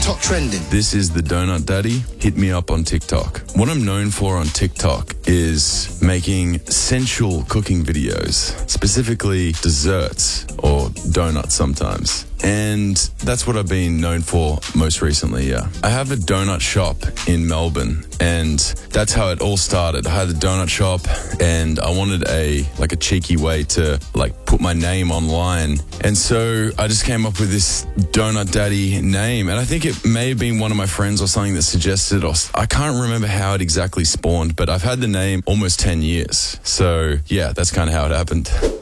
Top trending. This is the Donut Daddy. Hit me up on TikTok. What I'm known for on TikTok is making sensual cooking videos, specifically desserts or donuts sometimes. And that's what I've been known for most recently, yeah. I have a donut shop in Melbourne, and that's how it all started. I had a donut shop, and I wanted a cheeky way to put my name online. And so I just came up with this Donut Daddy name, and I think it may have been one of my friends or something that suggested it, or I can't remember how it exactly spawned, but I've had the name almost 10 years. So yeah, that's kind of how it happened.